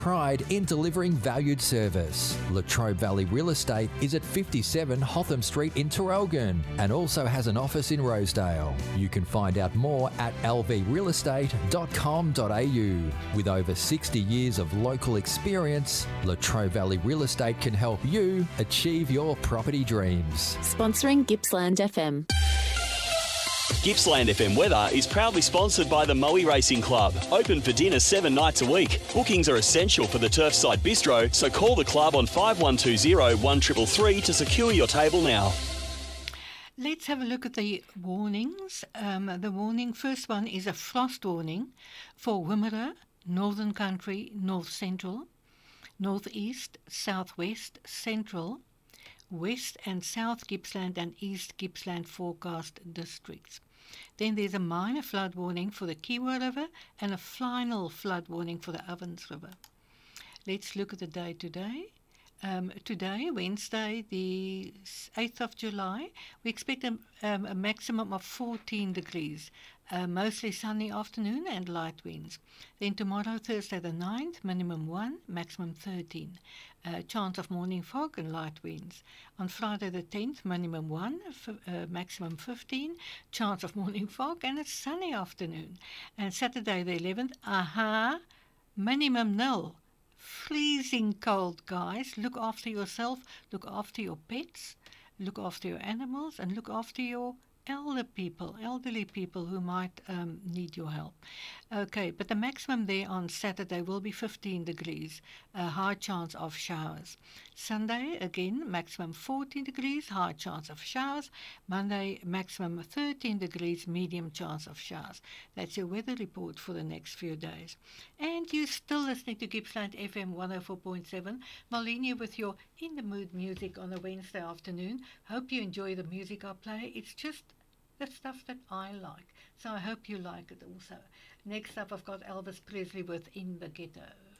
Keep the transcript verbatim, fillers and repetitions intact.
pride in delivering valued service. Latrobe Valley Real Estate is at fifty-seven Hotham Street in Traralgon and also has an office in Rosedale. You can find out more at l v real estate dot com dot a u. With over sixty years of local experience, Latrobe Valley Real Estate can help you achieve your property dreams. Sponsoring Gippsland F M. Gippsland F M weather is proudly sponsored by the Moe Racing Club. Open for dinner seven nights a week. Bookings are essential for the Turfside Bistro, so call the club on five one two zero, one three three three to secure your table now. Let's have a look at the warnings. Um, the warning, first one is a frost warning for Wimmera, Northern Country, North Central, North East, South West, Central, West and South Gippsland and East Gippsland forecast districts. Then there's a minor flood warning for the Kiewa River and a final flood warning for the Ovens River. Let's look at the day today. Um, today, Wednesday, the eighth of July, we expect a, um, a maximum of fourteen degrees, uh, mostly sunny afternoon and light winds. Then tomorrow, Thursday the ninth, minimum one, maximum thirteen. Uh, chance of morning fog and light winds. On Friday the tenth, minimum one, f uh, maximum fifteen, chance of morning fog and a sunny afternoon. And Saturday the eleventh, aha, minimum nil. Freezing cold, guys. Look after yourself, look after your pets, look after your animals, and look after your elder people, elderly people who might um, need your help. Okay, but the maximum there on Saturday will be fifteen degrees, a high chance of showers. Sunday, again, maximum fourteen degrees, high chance of showers. Monday, maximum thirteen degrees, medium chance of showers. That's your weather report for the next few days. And you're still listening to Gippsland F M one oh four point seven. Marlene with your In the Mood music on a Wednesday afternoon. Hope you enjoy the music I play. It's just the stuff that I like. So I hope you like it also. Next up, I've got Elvis Presley with In the Ghetto.